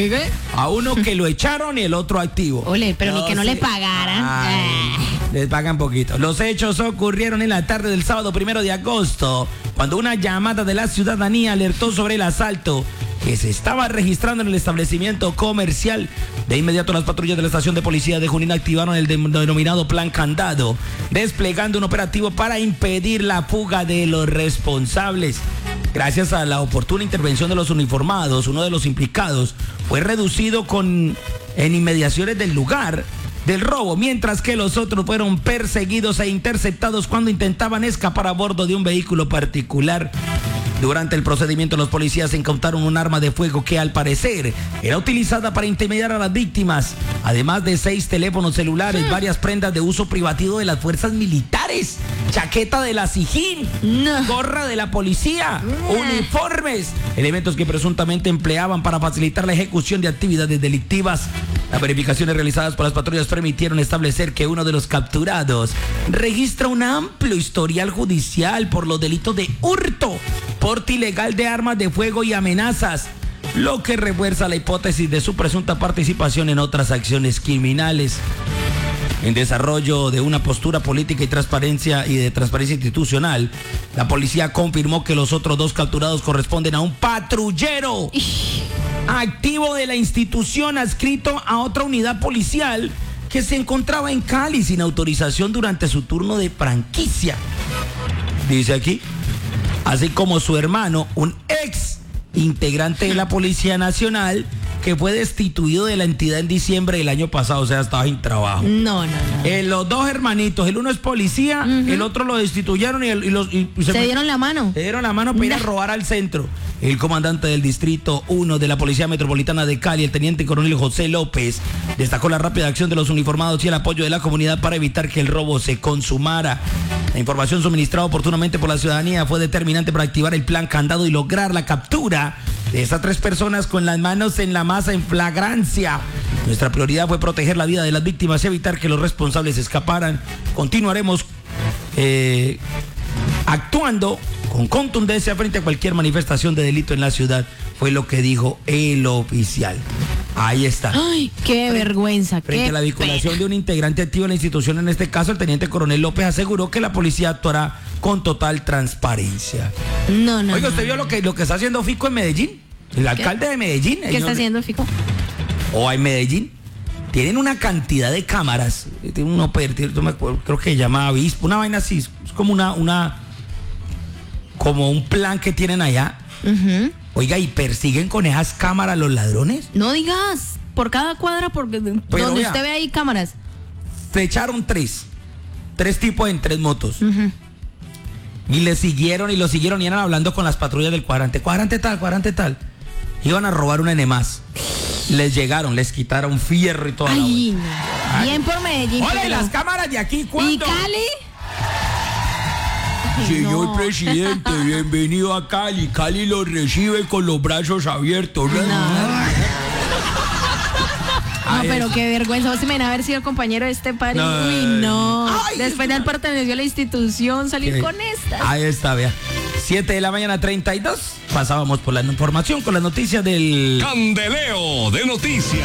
¿Qué? A uno que lo echaron y el otro activo. Ole, pero ni que no sé. le pagaran. Les pagan poquito. Los hechos ocurrieron en la tarde del sábado 1 de agosto, cuando una llamada de la ciudadanía alertó sobre el asalto que se estaba registrando en el establecimiento comercial. De inmediato las patrullas de la estación de policía de Junín activaron el denominado Plan Candado, desplegando un operativo para impedir la fuga de los responsables. Gracias a la oportuna intervención de los uniformados, uno de los implicados fue reducido en inmediaciones del lugar del robo, mientras que los otros fueron perseguidos e interceptados cuando intentaban escapar a bordo de un vehículo particular. Durante el procedimiento, los policías incautaron un arma de fuego que, al parecer, era utilizada para intimidar a las víctimas, además de 6 teléfonos celulares, varias prendas de uso privativo de las fuerzas militares, chaqueta de la SIJIN, gorra de la policía, uniformes, elementos que presuntamente empleaban para facilitar la ejecución de actividades delictivas. Las verificaciones realizadas por las patrullas permitieron establecer que uno de los capturados registra un amplio historial judicial por los delitos de hurto, porte ilegal de armas de fuego y amenazas, lo que refuerza la hipótesis de su presunta participación en otras acciones criminales. En desarrollo de una postura política y transparencia institucional, la policía confirmó que los otros 2 capturados corresponden a un patrullero activo de la institución adscrito a otra unidad policial que se encontraba en Cali sin autorización durante su turno de franquicia. Dice aquí, así como su hermano, un ex integrante de la Policía Nacional que fue destituido de la entidad en diciembre del año pasado, o sea, estaba sin trabajo. No. Los 2 hermanitos, el uno es policía, el otro lo destituyeron y se dieron la mano. Se dieron la mano para ir a robar al centro. El comandante del Distrito 1 de la Policía Metropolitana de Cali, el teniente coronel José López, destacó la rápida acción de los uniformados y el apoyo de la comunidad para evitar que el robo se consumara. La información suministrada oportunamente por la ciudadanía fue determinante para activar el Plan Candado y lograr la captura de estas 3 personas con las manos en la masa en flagrancia. Nuestra prioridad fue proteger la vida de las víctimas y evitar que los responsables escaparan. Continuaremos actuando con contundencia frente a cualquier manifestación de delito en la ciudad, fue lo que dijo el oficial. Ahí está. Ay, qué vergüenza. Frente a la vinculación de un integrante activo en la institución, en este caso el teniente coronel López aseguró que la policía actuará con total transparencia. No. Oiga, ¿usted vio lo que está haciendo Fico en Medellín? El alcalde de Medellín. ¿Qué está haciendo Fico? En Medellín tienen una cantidad de cámaras. Tiene un operativo, creo que se llama Avispo, una vaina así. Es como como un plan que tienen allá. Oiga, ¿y persiguen con esas cámaras los ladrones? No digas, por cada cuadra, porque donde usted ve ahí cámaras. Flecharon 3 tipos en 3 motos. Y lo siguieron y eran hablando con las patrullas del cuadrante tal. Iban a robar un enemás. Les llegaron, les quitaron fierro y todo. Ay, no. Bien por Medellín. Hola, ¿y las cámaras de aquí cuándo? ¿Y Cali? Señor presidente, bienvenido a Cali. Cali lo recibe con los brazos abiertos. No, pero qué vergüenza. Vos me haber sido compañero de este party. Uy, no. Ay, después de haber pertenecido a la institución, salir con esta. Ahí está, vea. 7:32 a.m. Pasábamos por la información con las noticias del Candeleo de Noticias.